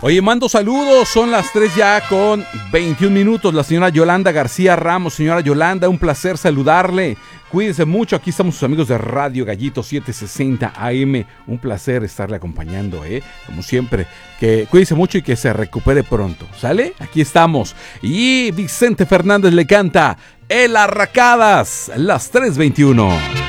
Oye, mando saludos, son las 3 ya con 21 minutos. La señora Yolanda García Ramos. Señora Yolanda, un placer saludarle. Cuídese mucho, aquí estamos sus amigos de Radio Gallito 760 AM. Un placer estarle acompañando, como siempre. Que cuídese mucho y que se recupere pronto, ¿sale? Aquí estamos. Y Vicente Fernández le canta El Arracadas, las 3:21.